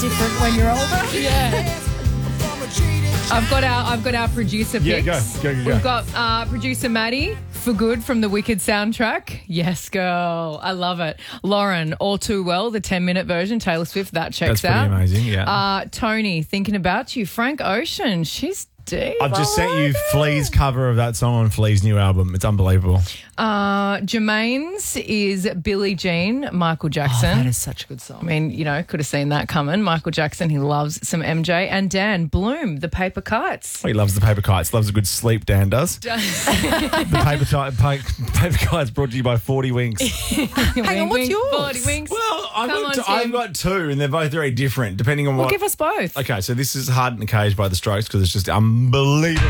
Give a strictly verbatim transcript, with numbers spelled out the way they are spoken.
different when you're older. Yeah. I've got our I've got our producer picks. Yeah, go, go, go, go. We've got uh, producer Maddie for good from the Wicked soundtrack. Yes, girl, I love it. Lauren, All Too Well, the ten minute version, Taylor Swift. That checks That's pretty out. amazing. Yeah. Uh, Tony, Thinking About You. Frank Ocean, she's deep. I've just I sent you like Flea's it. cover of that song on Flea's new album. It's unbelievable. Uh, Jermaine's is Billie Jean, Michael Jackson. Oh, that is such a good song. I mean, you know, could have seen that coming. Michael Jackson, he loves some M J. And Dan Bloom, The Paper Kites. Oh, he loves the paper kites. Loves a good sleep, Dan does. the paper, ti- pa- paper kites brought to you by forty Winks. Hang on, what's yours? forty winks. Well, I've Come got, on, two, I've Tim. got two, and they're both very different, depending on Well, what. give us both. Okay, so this is Hard in the Cage by The Strokes because it's just unbelievable.